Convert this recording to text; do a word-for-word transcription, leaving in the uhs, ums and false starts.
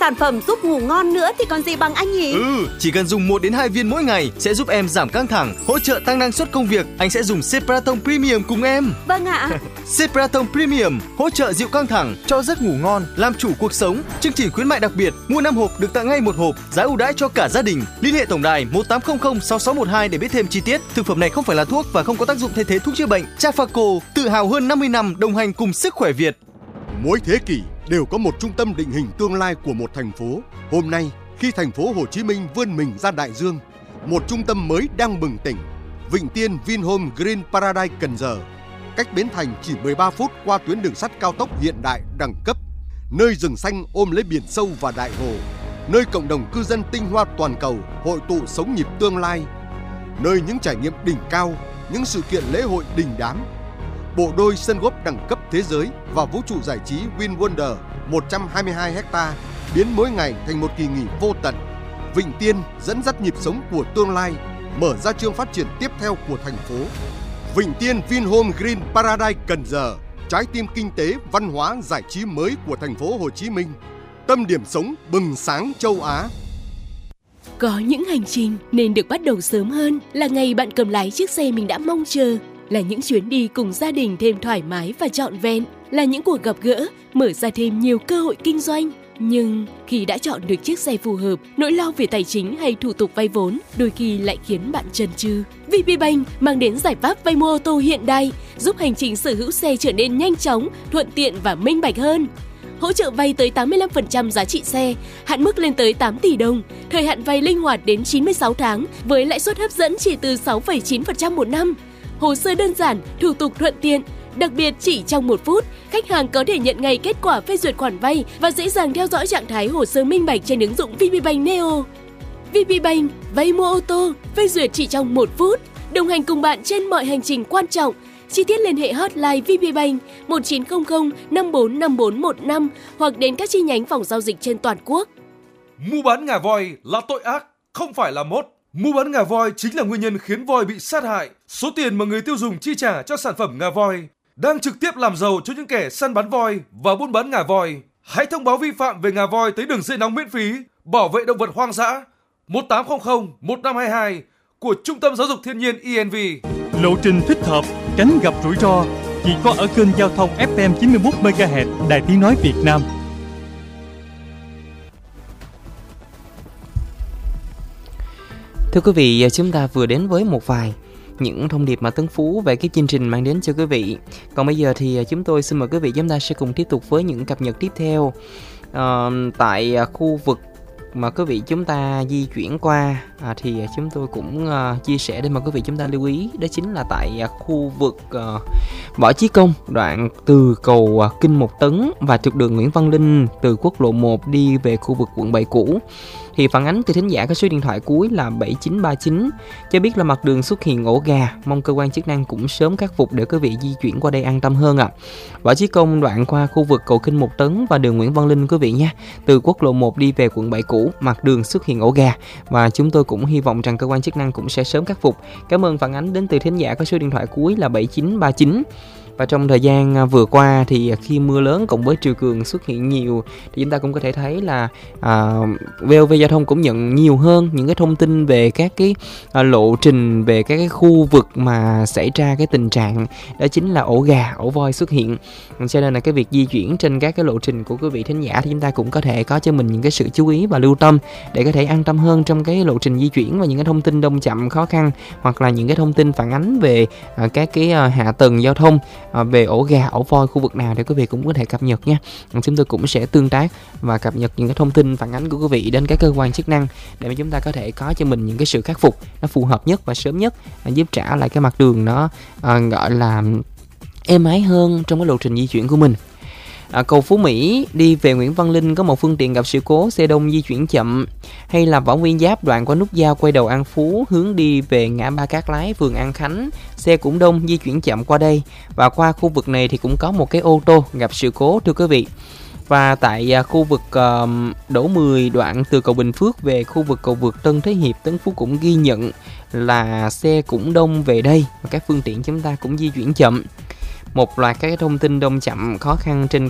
Sản phẩm giúp ngủ ngon nữa thì còn gì bằng anh nhỉ? Ừ, chỉ cần dùng một đến hai viên mỗi ngày sẽ giúp em giảm căng thẳng, hỗ trợ tăng năng suất công việc. Anh sẽ dùng Cepraton Premium cùng em. Vâng ạ. Cepraton Premium hỗ trợ dịu căng thẳng, cho giấc ngủ ngon, làm chủ cuộc sống. Chương trình khuyến mại đặc biệt, mua năm hộp được tặng ngay một hộp, giá ưu đãi cho cả gia đình. Liên hệ tổng đài một tám không không sáu sáu một hai để biết thêm chi tiết. Thực phẩm này không phải là thuốc và không có tác dụng thay thế thuốc chữa bệnh. Trafaco tự hào hơn năm mươi năm đồng hành cùng sức khỏe Việt. Mỗi thế kỷ đều có một trung tâm định hình tương lai của một thành phố. Hôm nay, khi thành phố Hồ Chí Minh vươn mình ra đại dương, một trung tâm mới đang bừng tỉnh. Vịnh Tiên Vinhome Green Paradise Cần Giờ, cách Bến Thành chỉ mười ba phút qua tuyến đường sắt cao tốc hiện đại đẳng cấp. Nơi rừng xanh ôm lấy biển sâu và đại hồ, nơi cộng đồng cư dân tinh hoa toàn cầu hội tụ sống nhịp tương lai, nơi những trải nghiệm đỉnh cao, những sự kiện lễ hội đình đám. Bộ đôi sân golf đẳng cấp thế giới và vũ trụ giải trí Win Wonder một trăm hai mươi hai héc-ta biến mỗi ngày thành một kỳ nghỉ vô tận. Vịnh Tiên dẫn dắt nhịp sống của tương lai, mở ra chương phát triển tiếp theo của thành phố. Vịnh Tiên Vinhome Green Paradise Cần Giờ, trái tim kinh tế, văn hóa, giải trí mới của thành phố Hồ Chí Minh, tâm điểm sống bừng sáng châu Á. Có những hành trình nên được bắt đầu sớm hơn là ngày bạn cầm lái chiếc xe mình đã mong chờ, là những chuyến đi cùng gia đình thêm thoải mái và trọn vẹn, là những cuộc gặp gỡ mở ra thêm nhiều cơ hội kinh doanh. Nhưng khi đã chọn được chiếc xe phù hợp, nỗi lo về tài chính hay thủ tục vay vốn đôi khi lại khiến bạn chần chừ. vê pê Bank mang đến giải pháp vay mua ô tô hiện đại, giúp hành trình sở hữu xe trở nên nhanh chóng, thuận tiện và minh bạch hơn. Hỗ trợ vay tới tám mươi lăm phần trăm giá trị xe, hạn mức lên tới tám tỷ đồng, thời hạn vay linh hoạt đến chín mươi sáu tháng với lãi suất hấp dẫn chỉ từ sáu phẩy chín phần trăm một năm. Hồ sơ đơn giản, thủ tục thuận tiện. Đặc biệt chỉ trong một phút, khách hàng có thể nhận ngay kết quả phê duyệt khoản vay và dễ dàng theo dõi trạng thái hồ sơ minh bạch trên ứng dụng vê pê Bank Neo. vê pê Bank vay mua ô tô, phê duyệt chỉ trong một phút, đồng hành cùng bạn trên mọi hành trình quan trọng. Chi tiết liên hệ hotline vê pê Bank một chín không không năm bốn năm bốn một năm hoặc đến các chi nhánh phòng giao dịch trên toàn quốc. Mua bán ngà voi là tội ác, không phải là mốt. Mua bán ngà voi chính là nguyên nhân khiến voi bị sát hại. Số tiền mà người tiêu dùng chi trả cho sản phẩm ngà voi đang trực tiếp làm giàu cho những kẻ săn bắn voi và buôn bán ngà voi. Hãy thông báo vi phạm về ngà voi tới đường dây nóng miễn phí bảo vệ động vật hoang dã một tám không không một năm hai hai của Trung tâm Giáo dục Thiên nhiên i en vê. Lộ trình thích hợp, tránh gặp rủi ro chỉ có ở kênh giao thông ép em chín mươi mốt mê ga héc Đài Tiếng nói Việt Nam. Thưa quý vị, chúng ta vừa đến với một vài những thông điệp mà Tấn Phú về cái chương trình mang đến cho quý vị. Còn bây giờ thì chúng tôi xin mời quý vị chúng ta sẽ cùng tiếp tục với những cập nhật tiếp theo. À, tại khu vực mà quý vị chúng ta di chuyển qua à, thì chúng tôi cũng uh, chia sẻ để mà quý vị chúng ta lưu ý, đó chính là tại uh, khu vực uh, Võ Chí Công, đoạn từ cầu uh, Kinh Một Tấn và trục đường Nguyễn Văn Linh từ quốc lộ một đi về khu vực quận bảy cũ. Thì phản ánh từ thính giả có số điện thoại cuối là bảy chín ba chín cho biết là mặt đường xuất hiện ổ gà, mong cơ quan chức năng cũng sớm khắc phục để quý vị di chuyển qua đây an tâm hơn ạ. À. Võ Chí Công đoạn qua khu vực cầu Kinh Một Tấn và đường Nguyễn Văn Linh quý vị nha, từ quốc lộ một đi về quận bảy cũ, mặt đường xuất hiện ổ gà và chúng tôi cũng hy vọng rằng cơ quan chức năng cũng sẽ sớm khắc phục. Cảm ơn phản ánh đến từ thính giả có số điện thoại cuối là bảy chín ba chín. Và trong thời gian vừa qua thì khi mưa lớn cộng với triều cường xuất hiện nhiều thì chúng ta cũng có thể thấy là à, vê o vê Giao thông cũng nhận nhiều hơn những cái thông tin về các cái à, lộ trình, về các cái khu vực mà xảy ra cái tình trạng đó chính là ổ gà, ổ voi xuất hiện. Cho nên là cái việc di chuyển trên các cái lộ trình của quý vị thính giả thì chúng ta cũng có thể có cho mình những cái sự chú ý và lưu tâm để có thể an tâm hơn trong cái lộ trình di chuyển, và những cái thông tin đông chậm khó khăn hoặc là những cái thông tin phản ánh về à, các cái à, hạ tầng giao thông, À, về ổ gà, ổ voi khu vực nào thì quý vị cũng có thể cập nhật nha. Chúng tôi cũng sẽ tương tác và cập nhật những cái thông tin phản ánh của quý vị đến các cơ quan chức năng để mà chúng ta có thể có cho mình những cái sự khắc phục nó phù hợp nhất và sớm nhất, à, giúp trả lại cái mặt đường nó à, gọi là êm ái hơn trong cái lộ trình di chuyển của mình. À, cầu Phú Mỹ đi về Nguyễn Văn Linh có một phương tiện gặp sự cố, xe đông di chuyển chậm. Hay là Võ Nguyên Giáp đoạn qua nút giao quay đầu An Phú hướng đi về ngã ba Cát Lái, phường An Khánh, xe cũng đông di chuyển chậm qua đây. Và qua khu vực này thì cũng có một cái ô tô gặp sự cố thưa quý vị. Và tại uh, khu vực uh, Đỗ mười đoạn từ cầu Bình Phước về khu vực cầu vượt Tân Thế Hiệp, Tấn Phú cũng ghi nhận là xe cũng đông về đây và các phương tiện chúng ta cũng di chuyển chậm. Một loạt các thông tin đông chậm khó khăn trên